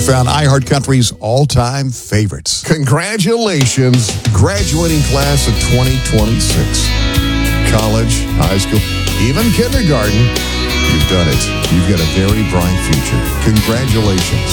found iHeartCountry's all-time favorites. Congratulations, graduating class of 2026. College, high school, even kindergarten. You've done it. You've got a very bright future. Congratulations.